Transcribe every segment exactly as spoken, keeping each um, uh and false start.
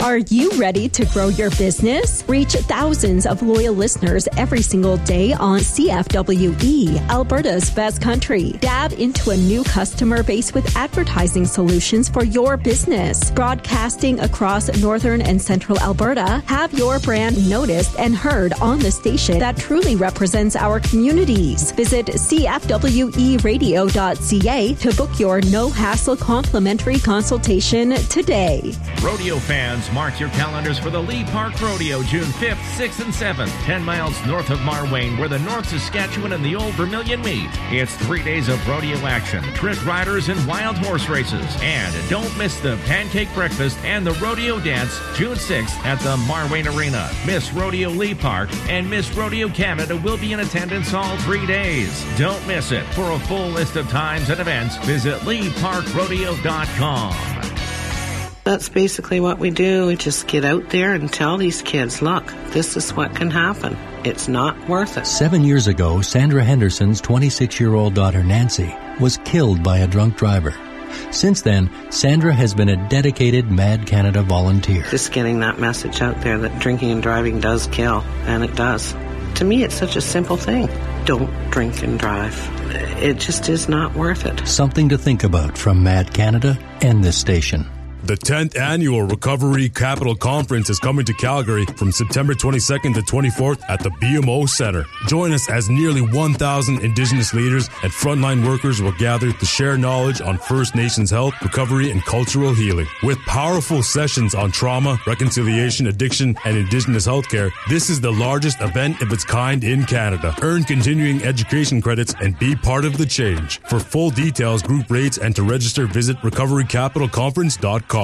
Are you ready to grow your business? Reach thousands of loyal listeners every single day on C F W E, Alberta's best country. Dab into a new customer base with advertising solutions for your business. Broadcasting across northern and central Alberta, have your brand noticed and heard on the station that truly represents our communities. Visit c f w e radio dot c a to book your no-hassle complimentary consultation today. Rodeo fans, mark your calendars for the Lee Park Rodeo, June fifth, sixth, and seventh, ten miles north of Marwayne, where the North Saskatchewan and the Old Vermilion meet. It's three days of rodeo action, trick riders, and wild horse races. And don't miss the pancake breakfast and the rodeo dance, June sixth at the Marwayne Arena. Miss Rodeo Lee Park and Miss Rodeo Canada will be in attendance all three days. Don't miss it. For a full list of times and events, visit lee park rodeo dot com. That's basically what we do. We just get out there and tell these kids, look, this is what can happen. It's not worth it. Seven years ago, Sandra Henderson's twenty-six-year-old daughter, Nancy, was killed by a drunk driver. Since then, Sandra has been a dedicated Mad Canada volunteer. Just getting that message out there that drinking and driving does kill, and it does. To me, it's such a simple thing. Don't drink and drive. It just is not worth it. Something to think about from Mad Canada and this station. The tenth Annual Recovery Capital Conference is coming to Calgary from September twenty-second to twenty-fourth at the B M O Centre. Join us as nearly one thousand Indigenous leaders and frontline workers will gather to share knowledge on First Nations health, recovery, and cultural healing. With powerful sessions on trauma, reconciliation, addiction, and Indigenous healthcare, this is the largest event of its kind in Canada. Earn continuing education credits and be part of the change. For full details, group rates, and to register, visit recovery capital conference dot com.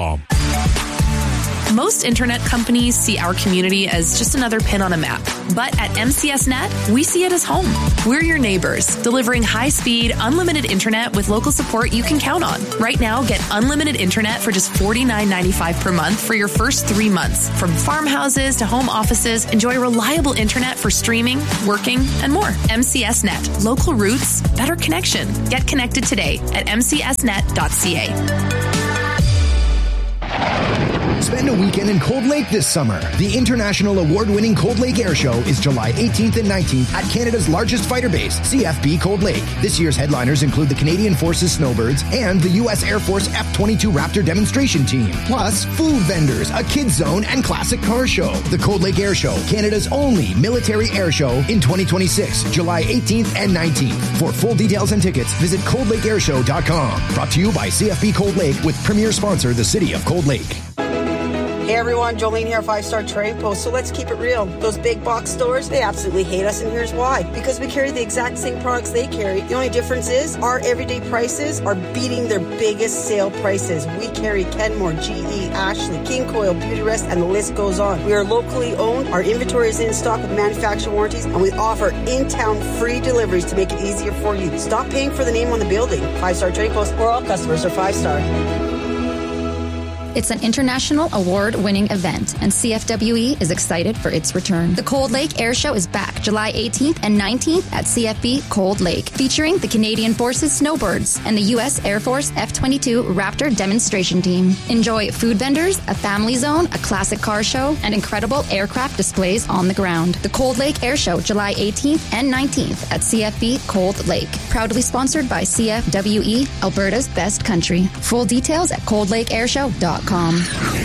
Most internet companies see our community as just another pin on a map. But at M C S Net, we see it as home. We're your neighbors, delivering high-speed, unlimited internet with local support you can count on. Right now, get unlimited internet for just forty-nine ninety-five per month for your first three months. From farmhouses to home offices, enjoy reliable internet for streaming, working, and more. M C S Net. Local roots, better connection. Get connected today at m c s net dot c a. Spend a weekend in Cold Lake this summer. The international award-winning Cold Lake Air Show is July eighteenth and nineteenth at Canada's largest fighter base, C F B Cold Lake. This year's headliners include the Canadian Forces Snowbirds and the U S Air Force F twenty-two Raptor demonstration team. Plus, food vendors, a kids zone, and classic car show. The Cold Lake Air Show, Canada's only military air show in twenty twenty-six, July eighteenth and nineteenth. For full details and tickets, visit cold lake air show dot com. Brought to you by C F B Cold Lake with premier sponsor, the City of Cold Lake. Hey everyone, Jolene here, Five Star Trading Post. So let's keep it real. Those big box stores, they absolutely hate us, and here's why. Because we carry the exact same products they carry. The only difference is our everyday prices are beating their biggest sale prices. We carry Kenmore, G E, Ashley, King Coil, Beauty Rest, and the list goes on. We are locally owned. Our inventory is in stock with manufacturer warranties, and we offer in-town free deliveries to make it easier for you. Stop paying for the name on the building. Five Star Trading Post, where all customers are five star. It's an international award-winning event, and C F W E is excited for its return. The Cold Lake Air Show is back July eighteenth and nineteenth at C F B Cold Lake, featuring the Canadian Forces Snowbirds and the U S Air Force F twenty-two Raptor demonstration team. Enjoy food vendors, a family zone, a classic car show, and incredible aircraft displays on the ground. The Cold Lake Air Show, July eighteenth and nineteenth at C F B Cold Lake. Proudly sponsored by C F W E, Alberta's best country. Full details at cold lake air show dot com.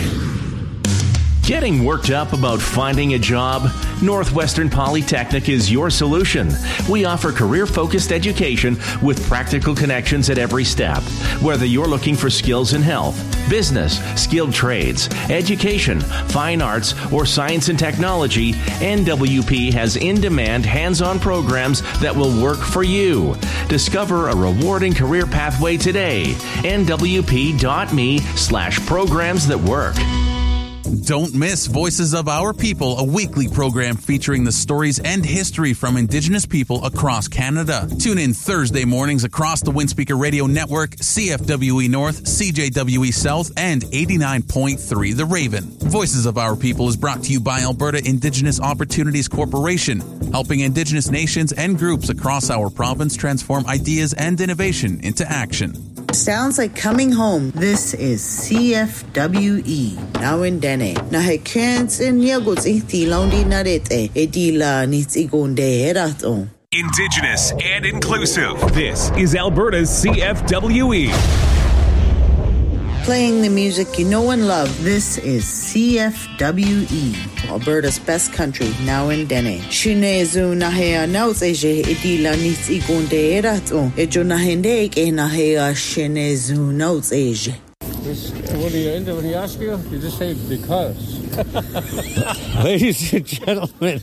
Getting worked up about finding a job? Northwestern Polytechnic is your solution. We offer career-focused education with practical connections at every step. Whether you're looking for skills in health, business, skilled trades, education, fine arts, or science and technology, N W P has in-demand hands-on programs that will work for you. Discover a rewarding career pathway today. N W P dot me slash programs that work. Don't miss Voices of Our People, a weekly program featuring the stories and history from Indigenous people across Canada. Tune in Thursday mornings across the Windspeaker Radio Network, C F W E North, C J W E South, and eighty-nine point three The Raven. Voices of Our People is brought to you by Alberta Indigenous Opportunities Corporation, helping Indigenous nations and groups across our province transform ideas and innovation into action. Sounds like coming home. This is C F W E. Now in Dene. Na he kens in yagots iti laundi narete. Edila nits igonde heraton. Indigenous and inclusive. This is Alberta's C F W E. Playing the music you know and love. This is C F W E. Alberta's best country, now in Dene. Shinezu nahea nauzeje edila nits igonde heraton. Ejo nahendek e nahea shinezu nauzeje. What do you, when you ask you, you just say because. Ladies and gentlemen,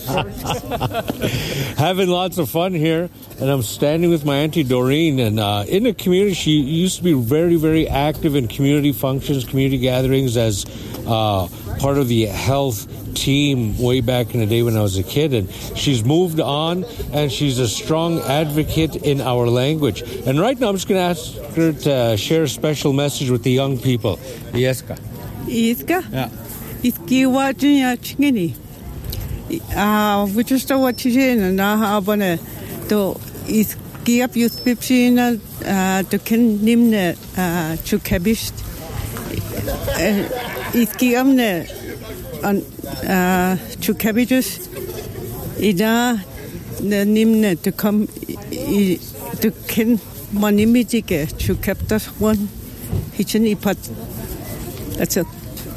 having lots of fun here, and I'm standing with my Auntie Doreen, and uh, in the community, she used to be very, very active in community functions, community gatherings as uh, part of the health team way back in the day when I was a kid, and she's moved on, and she's a strong advocate in our language. And right now, I'm just going to ask her to share a special message with the young people. Ieska. Ieska? Yeah. Iski wajunya chingini. Ah, which is to what you and I abone to iski up you spipsina to kin nimne to kabist. Iski amne on to cabbages. Ida the nimne to come to kin monimitige to capture one hitchin ipat. That's it.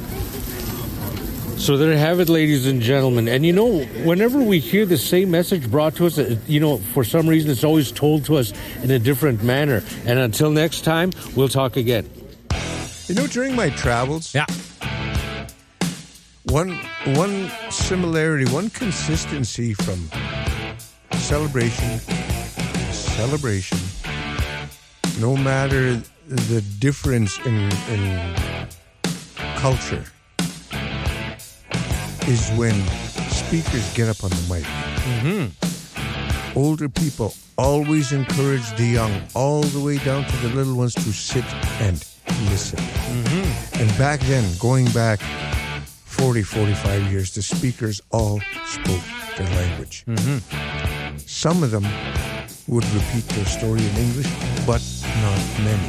So there you have it, ladies and gentlemen. And you know, whenever we hear the same message brought to us, you know, for some reason it's always told to us in a different manner. And until next time, we'll talk again. You know, during my travels, yeah, one one similarity, one consistency from celebration, celebration, no matter the difference in, in culture, is when speakers get up on the mic. Mm-hmm. Older people always encourage the young, all the way down to the little ones, to sit and listen. Mm-hmm. And back then, going back forty, forty-five years, the speakers all spoke their language. Mm-hmm. Some of them would repeat their story in English, but not many.